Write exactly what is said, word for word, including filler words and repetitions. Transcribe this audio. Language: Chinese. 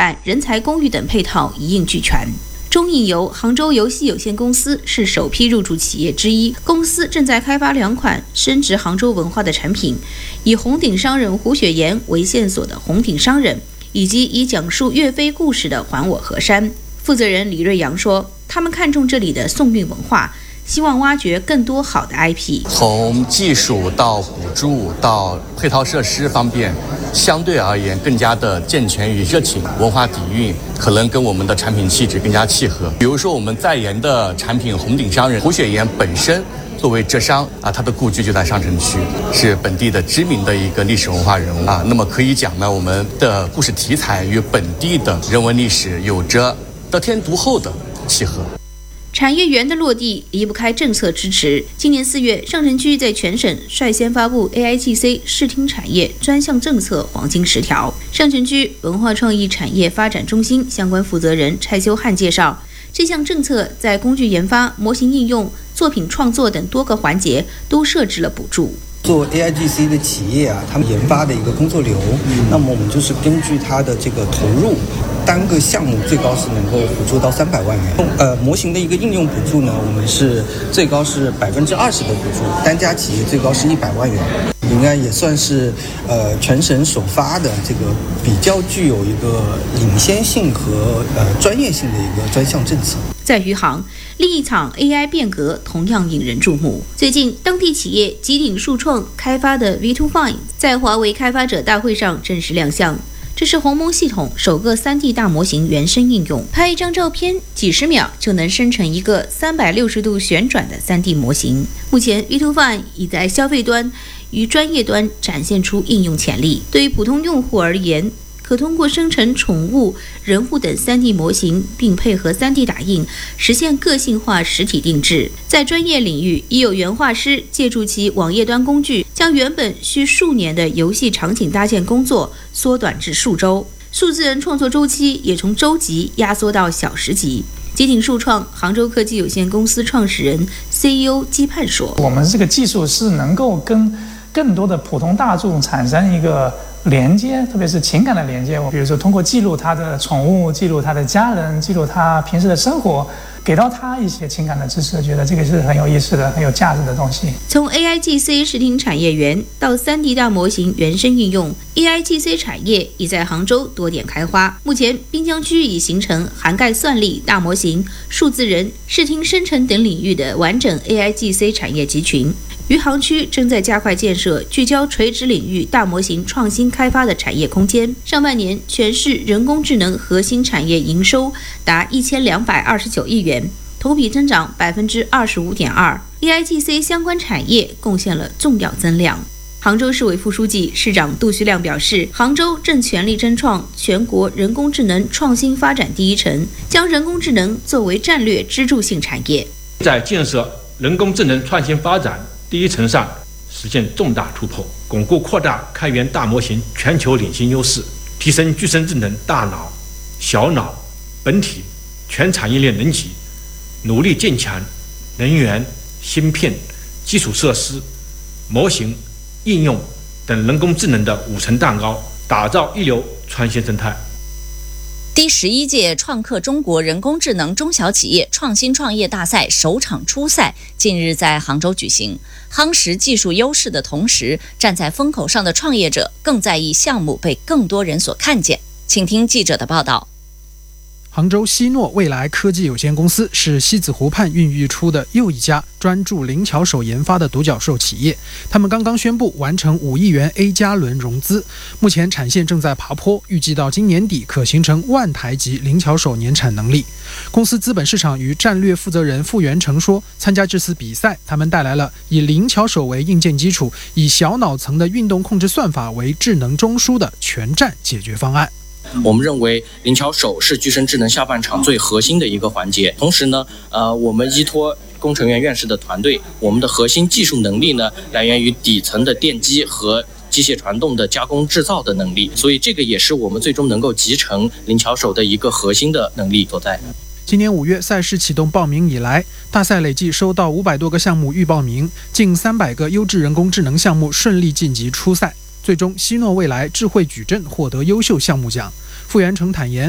办、人才公寓等配套一应俱全。中印游杭州游戏有限公司是首批入驻企业之一，公司正在开发两款深植杭州文化的产品，以红顶商人胡雪岩为线索的红顶商人，以及以讲述岳飞故事的还我河山。负责人李瑞阳说，他们看重这里的宋韵文化，希望挖掘更多好的 I P。 从技术到补助到配套设施方面，相对而言更加的健全与热情，文化底蕴可能跟我们的产品气质更加契合。比如说我们在研的产品红顶商人胡雪岩本身作为浙商啊，他的故居就在上城区，是本地的知名的一个历史文化人物啊。那么可以讲呢，我们的故事题材与本地的人文历史有着得天独厚的契合。 产业园的落地离不开政策支持。今年四月，上城区在全省率先发布 A I G C 视听产业专项政策黄金十条。上城区文化创意产业发展中心相关负责人蔡修汉介绍，这项政策在工具研发、模型应用、作品创作等多个环节都设置了补助。 做 A I G C 的企业啊，他们研发的一个工作流，嗯、那么我们就是根据它的这个投入，单个项目最高是能够补助到三百万元。呃，模型的一个应用补助呢，我们是最高是百分之二十的补助，单家企业最高是一百万元。应该也算是呃全省首发的这个比较具有一个领先性和呃专业性的一个专项政策。 在余杭，另一场 A I 变革同样引人注目。最近，当地企业极鼎数创开发的 V 二 Fine 在华为开发者大会上正式亮相。这是鸿蒙系统首个 三 D 大模型原生应用，拍一张照片，几十秒就能生成一个三百六十度旋转的 三 D 模型。目前 V 二 Fine 已在消费端与专业端展现出应用潜力。对于普通用户而言，可通过生成宠物、人物等 三 D 模型，并配合 三 D 打印，实现个性化实体定制。在专业领域，已有原画师借助其网页端工具，将原本需数年的游戏场景搭建工作缩短至数周，数字人创作周期也从周级压缩到小时级。极鼎数创杭州科技有限公司创始人 C E O 姬盼说：“ 我们这个技术是能够跟更多的普通大众产生一个连接，特别是情感的连接。比如说通过记录他的宠物，记录他的家人，记录他平时的生活，给到他一些情感的支持，觉得这个是很有意思的、很有价值的东西。” 从 A I G C 视听产业园到 三 D 大模型原生应用， A I G C 产业已在杭州多点开花。目前滨江区已形成涵盖算力、大模型、数字人、视听生成等领域的完整 A I G C 产业集群。余杭区正在加快建设聚焦垂直领域大模型创新开发的产业空间。上半年，全市人工智能核心产业营收达一千两百二十九亿元，同比增长百分之二十五点二。A I G C 相关产业贡献了重要增量。杭州市委副书记、市长杜旭亮表示，杭州正全力争创全国人工智能创新发展第一城，将人工智能作为战略支柱性产业， 在建设人工智能创新发展第一层上实现重大突破，巩固扩大开源大模型全球领先优势，提升具身智能大脑、小脑、本体全产业链能级，努力建强能源、芯片、基础设施、模型、应用等人工智能的五层蛋糕，打造一流创新生态。 第十一届创客中国人工智能中小企业创新创业大赛首场初赛近日在杭州举行。夯实技术优势的同时，站在风口上的创业者更在意项目被更多人所看见。请听记者的报道。 杭州希诺未来科技有限公司是西子湖畔孕育出的又一家专注灵巧手研发的独角兽企业。他们刚刚宣布完成五亿元 A 加轮融资，目前产线正在爬坡，预计到今年底可形成万台级灵巧手年产能力。公司资本市场与战略负责人傅元成说，参加这次比赛，他们带来了以灵巧手为硬件基础，以小脑层的运动控制算法为智能中枢的全站解决方案。 我们认为灵巧手是具身智能下半场最核心的一个环节。同时呢，呃，我们依托工程院院士的团队，我们的核心技术能力呢，来源于底层的电机和机械传动的加工制造的能力，所以这个也是我们最终能够集成灵巧手的一个核心的能力所在。 今年五月赛事启动报名以来，大赛累计收到五百多个项目预报名，近三百个优质人工智能项目顺利晋级初赛。最终，希诺未来智慧矩阵获得优秀项目奖。傅元成坦言，